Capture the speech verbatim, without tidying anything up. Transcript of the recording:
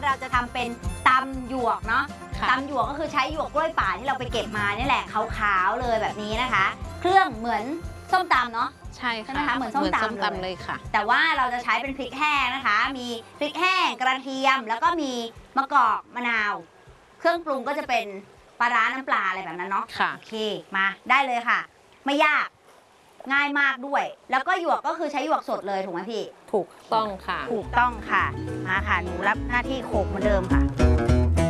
เราจะทำเป็นตำหยวกเนาะตำหยวกก็คือใช้หยวกกล้วยป่าที่เราไปเก็บมานี่แหละขาวๆเลยแบบนี้นะคะเครื่องเหมือนส้มตำเนาะใช่ค่ะใช่ไหมคะเหมือนส้มตำเลยค่ะแต่ว่าเราจะใช้เป็นพริกแห้งนะคะมีพริกแห้งกระเทียมแล้วก็มีมะกอกมะนาวเครื่องปรุงก็จะเป็นปลาร้าน้ำปลาอะไรแบบนั้นเนาะค่ะโอเคมาได้เลยค่ะไม่ยากง่ายมากด้วยแล้วก็หยวกก็คือใช้หยวกสดเลยถูกไหมพี่ถูกต้องค่ะถูกต้องค่ะมาค่ะหนูรับหน้าที่โขลกเหมือนเดิมค่ะ